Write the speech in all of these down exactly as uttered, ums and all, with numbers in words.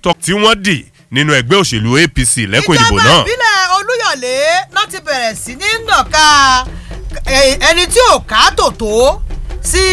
tí wọ́n dì nínú ẹgbẹ́ òṣèlú A P C lẹ́kùn ìdìbò náà. ìjọba ìbílẹ̀ Olúyọ̀lé láti bẹ̀rẹ̀ sí ní nàka ẹni tí ò ká tòtó sí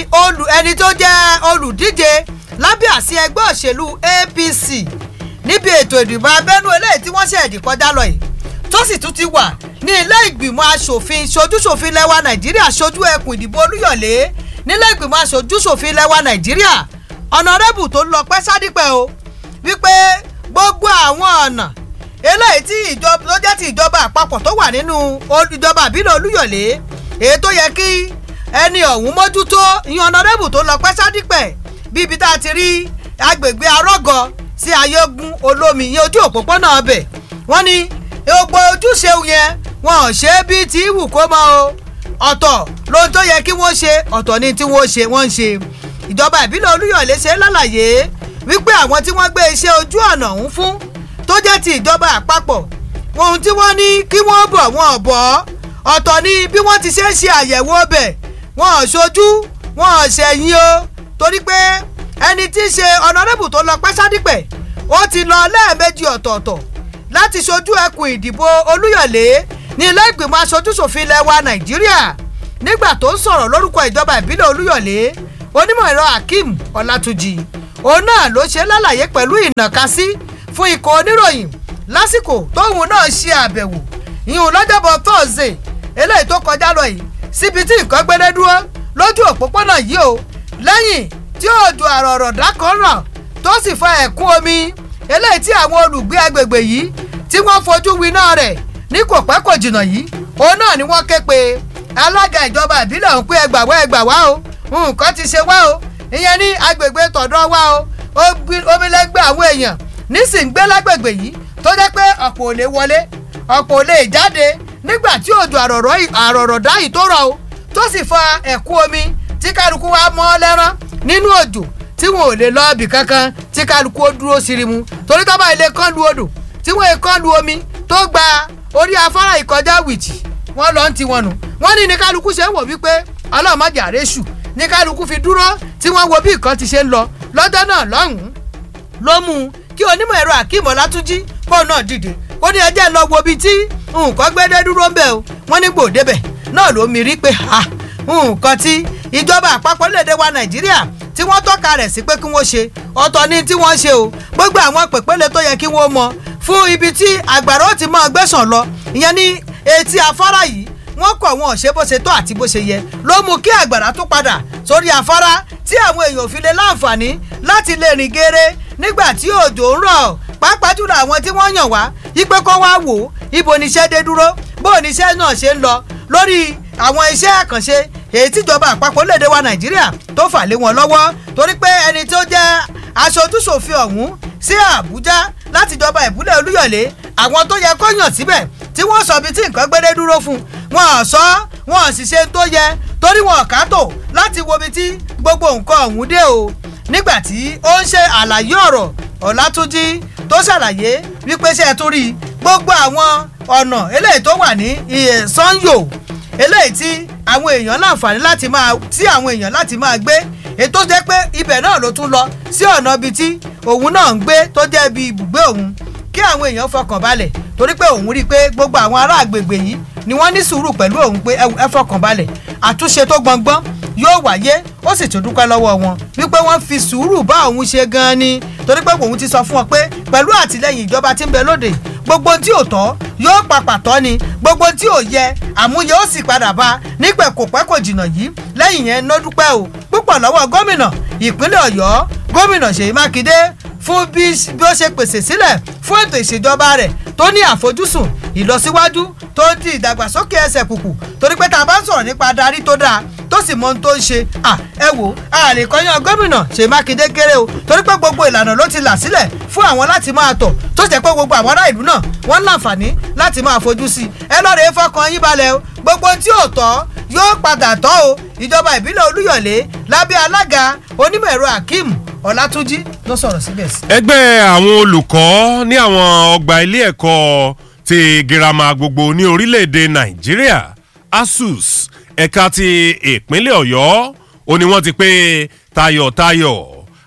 ẹni tó jẹ́ olùdíje lábẹ́ àsíá ẹgbẹ́ òṣèlú A P C níbi ètò ìdìbò abẹ́nú eléyìí tí wọ́n ṣẹ̀dí kọjá lọ yìí tó sì tún ti wà ní ilé ìgbìmọ̀ asòfin ṣojúṣòfin lẹ́wà Nàìjíríà ṣojú ẹkùn ìdìbò Olúyọ̀lé nílé ìgbìmọ̀ aṣojúṣòfin lẹ́wà Nàìjíríà ọ̀nàrẹ́bù tó lọ pẹ́ sádìpẹ́ o wípé gbogbo àwọn ọ̀nà eléyìí tí ìjọba ló jẹ́ ti ìjọba àpapọ̀ tó wà nínú ìjọba àbílẹ̀ Olúyọ̀lé èyí tó yẹ kí ẹni ọ̀hún mójútó ìyẹn ọ̀nàrẹ́bù tó lọ pẹ́ sádìpẹ́ bíbi tá a ti rí agbègbè arọ́gọ sí ayégun olómi ìyẹn ojú òpópónà ọbẹ̀ wọ́n ní gbogbo ojúṣe yẹn wọn ò ṣe é bí tí wù kó mọ́ o ọ̀tọ̀ lóhun tó yẹ kí wọ́n ṣe ọ̀tọ̀ ni tí wọ́n ṣe wọ́n ń ṣe ìjọba ìbílẹ̀ Olúyọ̀lé ṣe lálàyé wípé àwọn tí wọ́n gbé iṣẹ́ ojú ọ̀nà ọ̀hún fún tó jẹ́ ti ìjọba àpapọ̀ ohun tí wọ́n ní kí wọ́n bọ̀ wọn ò bọ̀ ọ̀tọ̀ ni bí wọ́n ti ṣe ń ṣe àyẹ̀wò ọbẹ̀ wọn ò ṣojú wọn ò ṣẹ̀yìn o torí pé ẹni tí í ṣe ọ̀nàrẹ́bù tó lọ pẹ́ sádìpẹ̀ ó ti lọ lẹ́ẹ̀mejì ọ̀tọ̀ọ̀tọ̀ láti ṣojú ẹkùn ìdìbò Olúyọ̀lé ní ilé ìgbìmọ̀ aṣojúṣòfin ilẹ̀ wa Nàìjíríà nígbà tó ń sọ̀rọ̀ lórúkọ ìjọba ìbílẹ̀ Olúyọ̀lé onímọ̀ ẹ̀rọ Hakeem Ọlátúnjì òun náà ló ṣe lálàyé pẹ̀lú ìnàkasí fún ikọ̀ oníròyìn lásìkò tóun náà ṣe àbẹ̀wò ìhùn lọ́jọ́bọ̀ Thursday eléyìí tó kọjá lọ yìí síbi tí nǹkan gbédé dúró lójú òpópónà yìí o lẹ́yìn tí òjò àrọ̀rọ̀dá kan rọ̀ tó sì fa ẹ̀kún omi eléyìí tí àwọn olùgbé agbègbè yìí tí wọ́n fojú winá rẹ̀ ní kò pẹ́ kò jìnnà yìí òun náà ni wọ́n ké pe alága ìjọba ìbílẹ̀ ọ̀hún pé ẹgbà wá ẹgbà wá o nǹkan ti ṣe wá o ìyẹn ní agbègbè tọ̀dọ̀ wá o omi lẹ́gbẹ́ àwọn èèyàn nísìnyí gbé lágbègbè yìí tó jẹ́ pé ọ̀pọ̀ ò lè wọlé ọ̀pọ̀ ò lè jáde nígbà tí òjò àrọ̀rọ̀dá yìí tó rọ̀ o tó sì fa ẹ̀kún omi tí kálukú wa mọ́ lẹ́rán nínú òjò tí wọn ò lè lọ ibì kankan tí kálukú ó dúró sírimu torí tó bá ilé kan lu odò tí wọn è kan lu omi tó gba orí afárá ìkọjá wìtì wọn lọ ń ti wọn nù wọn ní ní kálukú ṣe ń wò wípé ọlọ́mọdé àrẹ́sù ní kálukú fi dúró tí wọ́n wo bí nǹkan ti ṣe ń lọ lọ́jọ́ náà lọ́hùn-ún ló mú kí onímọ̀ ẹ̀rọ Hakeem Ọlátúnjí kó náà dìde ó ní ẹjẹ́ lọ wo bí tí nǹkan gbédé dúró ń bẹ̀ o wọ́n ní gbòdébẹ̀ náà ló mi rí pé ha nǹkan tí ìjọba àpapọ̀ lédè wa Nàìjíríà tí wọ́n tọ́ka rẹ̀ sí pé kí wọ́n ṣe ọ̀tọ̀ ni tí wọ́n ṣe o gbogbo àwọn pèpéle tó yẹ kí wọ́n mọ fún ibi tí àgbàrá ó ti máa gbẹ̀sán lọ ìyẹn ní etí afárá yìí wọ́n kọ̀ wọn ṣe bó ṣe tó àti bó ṣe yẹ ló mú kí àgbàrá tó padà sórí afárá tí àwọn èèyàn fi lè láǹfààní láti lè rìn geere nígbà tí òjò ń rọ̀ pàápàá jùlọ àwọn tí wọ́n yàn wá yípe kó wá wò ibo níṣẹ́ dé dúró bó níṣẹ́ náà ṣe ń lọ lórí àwọn iṣẹ́ àkànṣe èyí tíjọba àpapọ̀ lédè wa Nàìjíríà tó fà lé wọn lọ́wọ́ torí pé ẹni tó jẹ́ aṣojúṣòfin ọ̀hún sí Àbújá láti jọba ìbúlẹ̀ Olúyọ̀lé àwọn tó yẹ kó yàn síbẹ̀ tí wọ́n sọ bí tí nǹkan gbédé dúró fún wọn ò sọ wọn ò sì ṣe tó yẹ torí wọn ò kátó láti wo bí tí gbogbo nǹkan ọ̀hún dé o nígbà tí ó ń ṣe àlàyé ọ̀rọ̀ Ọlátúnjí tó ṣàlàyé wípé ṣe é tó rí gbogbo àwọn ọ̀nà eléyìí tó wà ní Sanyo eléyìí tí àwọn èèyàn láǹfààní láti máa tí àwọn èèyàn láti máa gbé ètò jẹ́ pé ibẹ̀ náà ló tún lọ sí ọ̀nà ibi tí òun náà ń gbé tó jẹ́ ibi ibùgbé òun kí àwọn èèyàn fọkàn balẹ̀ torí pé òun rí i pé gbogbo àwọn ará àgbègbè yìí ni wọ́n ní sùúrù pẹ̀lú òun pé ẹ fọkàn balẹ̀ àtúnṣe tó gbọngbọ́n yóò wáyé ó sì tún dúpẹ́ lọ́wọ́ wọn wípé wọ́n fi sùúrù bá òun ṣe gan-an ni torí pé òun ti sọ fún wọn pé pẹ̀lú àtìlẹ́yìn ìjọba tí ń bẹ lóde gbogbo tí ò tọ́ yóò papà tọ́ ni gbogbo tí ò yẹ àmúyẹ ó sì padà bá nígbà kò pẹ́ kò jìnnà yìí lẹ́yìn yẹn ló dúpẹ́ o púpọ̀ lọ́wọ́ gómìnà ìpínlẹ̀ Ọ̀yọ́ gómìnà Ṣèyí Mákindé fún bí ó ṣe pèsè sílẹ̀ fún ètò ìṣèjọba rẹ̀ tó ní àfojúsùn ìlọsíwájú tó ń di ìdàgbàsókè ẹsẹ̀ kùkù torí pé tá a bá ń sọ̀rọ̀ nípa adarí tó dáa tó sì mọ ohun tó ń ṣe ẹ wò a lè kọ́yán gómìnà Ṣèyí Mákindé kéré o torí pé gbogbo ìlànà ló ti là sílẹ̀ fún àwọn láti máa tọ̀ tó jẹ́ pé gbogbo àwọn ará ìlú náà wọ́n ń láǹfààní láti máa fojú sí ẹ lọ́ọ̀rẹ́ fọkàn yín balẹ̀ o gbogbo tí ò tọ́ yóò padà tọ́ o ìjọba ìbílẹ̀ Olúyọ̀lé lábẹ́ alága onímọ̀ ẹ̀rọ Hakeem Ọlátúnjí ló sọ̀rọ̀ síbẹ̀ sí. ẹgbẹ́ àwọn olùkọ́ ní àwọn ọgbà ilé ẹ̀kọ́ ti girama gbogbo ní orílẹ̀-èdè Nàìjíríà ASUS ẹ̀ka ti ìpínlẹ̀ Ọ̀yọ́ ó ní wọ́n ti pé tayọ̀tayọ̀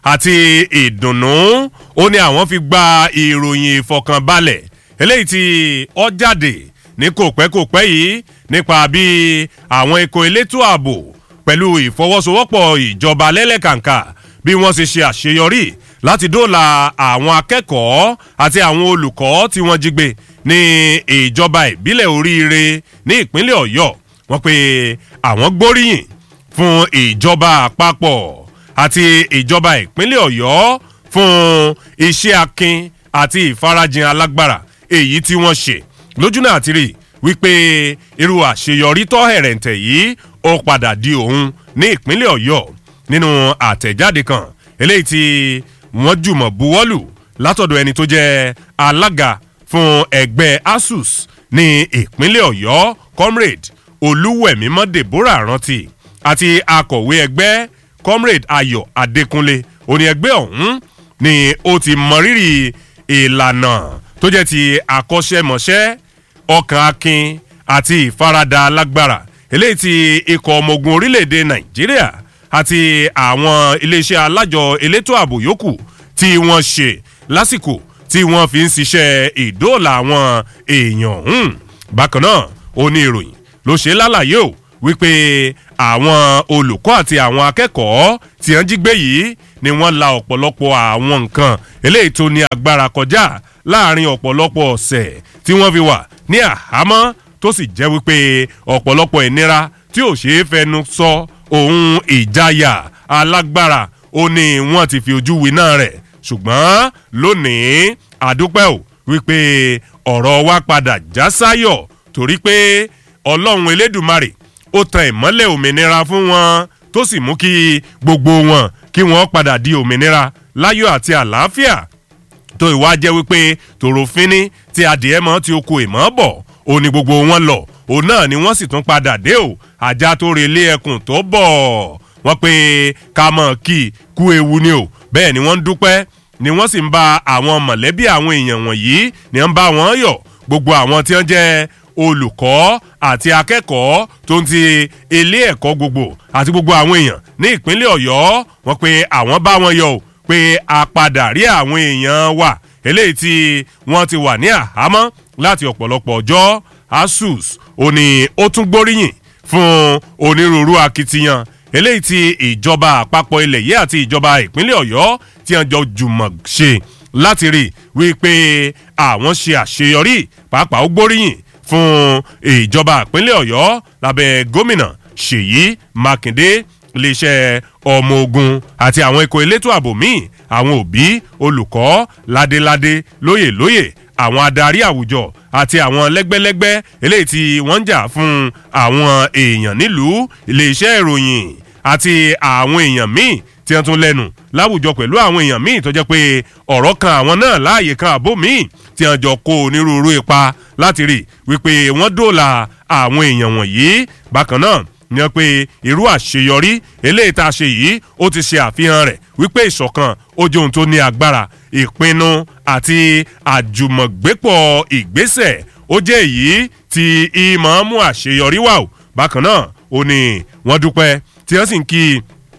àti ìdùnnú ó ní àwọn fi gba ìròyìn ìfọkànbalẹ̀ eléyìí tí ó jáde ní kòpẹ́kòpẹ́ yìí nípa bí àwọn ikọ̀ elétò ààbò pẹ̀lú ìfọwọ́sowọ́pọ̀ ìjọba lẹ́lẹ́kàǹkà bí wọ́n ṣe ṣe àṣeyọrí láti dóòlà àwọn akẹ́kọ̀ọ́ àti àwọn olùkọ́ tí wọ́n jí gbé ní ìjọba ìbílẹ̀ Oríire ní ìpínlẹ̀ Ọ̀yọ́ wọ́n pé àwọn gbóríyìn fún ìjọba àpapọ̀ àti ìjọba ìpínlẹ̀ Ọ̀yọ́ fún iṣẹ́ akin àti ìfarajìn alágbára èyí tí wọ́n ṣe lójú náà ti rí wípé irú àṣeyọrí tó hẹ̀rẹ̀ǹtẹ̀ yìí ó padà di òun ní ìpínlẹ̀ Ọ̀yọ́ nínú àtẹ̀jáde kan eléyìí tí wọ́n jùmọ̀ buwọ́lù látọ̀dọ̀ ẹni tó jẹ́ alága fún ẹgbẹ́ ASUS ní ìpínlẹ̀ Ọ̀yọ́ comrade Olúwẹ̀mímọ́ Deborah Rántí àti akọ̀wé ẹgbẹ́ comrade Ayọ̀ Adékúnlé òní ẹgbẹ́ ọ̀hún ni ó ti mọrírì ìlànà tó jẹ́ ti akọ́ṣẹ́mọṣẹ́ ọkàn akin àti ìfaradà alágbára eléyìí tí ikọ̀ ọmọ ogun orílẹ̀-èdè Nàìjíríà àti àwọn iléeṣẹ́ alájọ elétò ààbò yòókù tí wọ́n ṣe lásìkò tí wọ́n fi ń ṣiṣẹ́ ìdóòlà àwọn èèyàn ọ̀hún. Bákan náà ó ní ìròyìn ló ṣe lálàyé o wípé àwọn olùkọ́ àti àwọn akẹ́kọ̀ọ́ tí wọ́n jí gbé yìí ni wọ́n la ọ̀pọ̀lọpọ̀ àwọn nǹkan eléyìí tó ní agbára kọjá láàrin ọ̀pọ̀lọpọ̀ ọ̀sẹ̀ tí wọ́n fi wà ní àhámọ́ tó sì jẹ́ wípé ọ̀pọ̀lọpọ̀ ìnira tí ò ṣeé fẹnu sọ ohun ìjáyà alágbára ó ní wọ́n ti fi ojú winá rẹ̀ ṣùgbọ́n lónìí àdúpẹ́ ò wípé ọ̀rọ̀ wa padà já sáyọ̀ torí pé Ọlọ́run Elédùmarè ó tan ìmọ́lẹ̀ òmìnira fún wọn tó sì mú kí gbogbo wọn kí wọ́n padà di òmìnira láyọ̀ àti àlàáfíà tó ìwà jẹ́ wípé tòròfínní tí adìẹ mọ́ tí oko ìmọ̀ bọ̀ ó ní gbogbo wọn lọ òun náà ni wọ́n sì tún padà dé o ajá tó relé ẹkùn tó bọ̀ wọ́n pé ká mọ̀ kí kú ewu ni o bẹ́ẹ̀ ni wọ́n ń dúpẹ́ ni wọ́n sì ń bá àwọn mọ̀lẹ́bí àwọn èèyàn wọ̀nyí ni wọ́n bá wọn yọ̀ gbogbo àwọn tí wọ́n jẹ́ olùkọ́ àti akẹ́kọ̀ọ́ tó ń ti ilé ẹ̀kọ́ gbogbo àti gbogbo àwọn èèyàn ní ìpínlẹ̀ Ọ̀yọ́ wọ́n pé àwọn bá wọn yọ̀ o pé a padà rí àwọn èèyàn wa eléyìí tí wọ́n ti wà ní àhámọ́ láti ọ̀pọ̀lọpọ̀ ọjọ́. ASUS ó ní ó tún gbóríyìn fún onírúurú akitiyan eléyìí tí ìjọba àpapọ̀ ilẹ̀ yìí àti ìjọba ìpínlẹ̀ Ọ̀yọ́ tí wọ́n jọ jùmọ̀ ṣe láti rí wípé àwọn ṣe àṣeyọrí pàápàá ó gbóríyìn fún ìjọba ìpínlẹ̀ Ọ̀yọ́ lábẹ́ gómìnà Ṣèyí Mákindé iléeṣẹ́ ọmọ ogun àti àwọn ikọ̀ elétò ààbò míì àwọn òbí olùkọ́ ládéládé lóyè lóyè àwọn adarí àwùjọ àti àwọn lẹ́gbẹ́lẹ́gbẹ́ eléyìí tí wọ́n ń jà fún àwọn èèyàn nílùú iléeṣẹ́ ìròyìn àti àwọn èèyàn míì tí wọ́n tún lẹ́nu láwùjọ pẹ̀lú àwọn èèyàn míì tó jẹ́ pé ọ̀rọ̀ kan àwọn náà láàyè kan àbó míì tí wọ́n jọ kó onírúurú ipa láti rí wípé wọ́n dóòlà àwọn èèyàn wọ̀nyí. Bákan náà ni wọ́n pé irú àṣeyọrí eléyìí tá a ṣe yìí ó ti ṣe àfihàn rẹ̀ wípé ìṣọ̀kan ó jẹ́ ohun tó ní agbára ìpinnu àti àjùmọ̀gbépọ̀ ìgbésẹ̀ ó jẹ́ èyí tí ìmọ̀ mú àṣeyọrí wà o. Bákan náà ó ní wọ́n dúpẹ́ tí wọ́n sì ń kí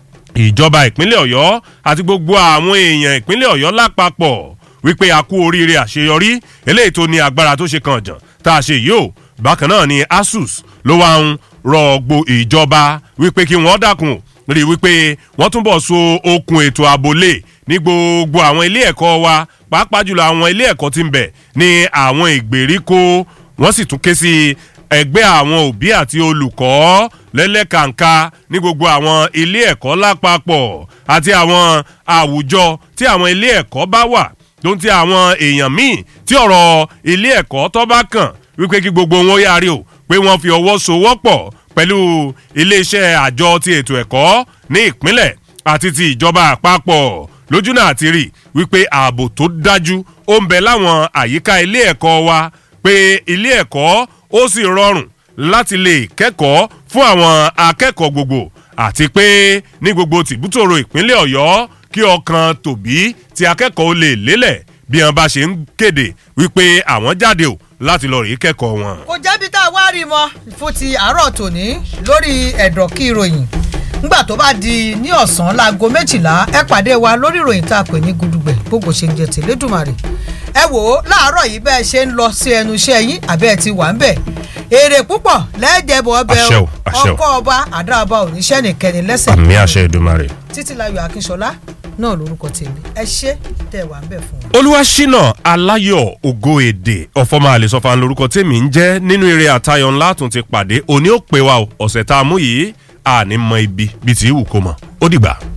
ìjọba ìpínlẹ̀ Ọ̀yọ́ àti gbogbo àwọn èèyàn ìpínlẹ̀ Ọ̀yọ́ lápapọ̀ wípé a kú oríire àṣeyọrí eléyìí tó ní agbára tó ṣe kàn jàn tá a ṣe yìí o. Bákan náà ni ASUS ló wá ń rọgbò ìjọba wípé kí wọ́n dákun rí wípé wọ́n túnbọ̀ so okùn ètò ààbò lé ní gbogbo àwọn ilé ẹ̀kọ́ wa pàápàá jùlọ àwọn ilé ẹ̀kọ́ tí ń bẹ ní àwọn ìgbèríko. Wọ́n sì tún ké sí ẹgbẹ́ àwọn òbí àti olùkọ́ lẹ́lẹ́kàǹkà ní gbogbo àwọn ilé ẹ̀kọ́ lápapọ̀ àti àwọn àwùjọ tí àwọn ilé ẹ̀kọ́ bá wà tó ń ti àwọn èèyàn míì tí ọ̀rọ̀ ilé ẹ̀kọ́ tó bá kàn wípé kí gbogbo wọn yára o pé wọ́n fi ọwọ́ sowọ́pọ̀ pẹ̀lú iléeṣẹ́ àjọ ti ètò ẹ̀kọ́ ní ìpínlẹ̀ àti ti ìjọba àpapọ̀ lójú náà ti rí wípé ààbò tó dájú ó ń bẹ láwọn àyíká ilé ẹ̀kọ́ wa pé ilé ẹ̀kọ́ ó sì rọrùn láti lè kẹ́kọ̀ọ́ fún àwọn akẹ́kọ̀ọ́ gbogbo àti pé ní gbogbo tìbútòrò ìpínlẹ̀ Ọ̀yọ́ kí ọkàn tòbí tí akẹ́kọ̀ọ́ lè lélẹ̀ bí wọn bá ṣe ń kéde wípé àwọn jáde o láti lọ rí kẹ́kọ̀ọ́ wọn. kò jẹ́bi tá a wá rí mọ́ fún ti àárọ̀ tòní lórí ẹ̀dọ̀ kí ìròyìn nígbà tó bá di ní ọ̀sán láago méjìlá ẹ pàdé wa lórí ìròyìn tá a pè ní gudugbẹ̀ gbogbo ṣe ń jẹ tẹ̀lédùmarè ẹ wò ó láàárọ̀ yìí bẹ́ẹ̀ ṣe ń lọ sí ẹnu iṣẹ́ yín àbẹ́ ẹ ti wà ń bẹ̀ èrè púpọ̀ lẹ́ẹ̀dẹ̀bọ̀ ọbẹ̀ ọkọ̀ ọba àdá ọba òníṣẹ́ nìkẹ́ni lẹ́sẹ̀ àmì àṣẹ Èdùmàrè. Títílayọ̀ Akínṣọlá náà lórúkọ tèmi ẹ ṣé tẹ́ wà ń bẹ̀ fún wa. Olúwaṣínà Aláyọ̀ Ògo Èdè ọ̀fọ̀mọ́ àlesọ́fà lórúkọ tèmi ń jẹ́ nínú eré àtayọ̀ ńlá tún ti pàdé òní ó pè wá ọ̀sẹ̀ tá a mú yìí àní mọ ibi bíi ti ìwù kó mọ̀ ó dìgbà.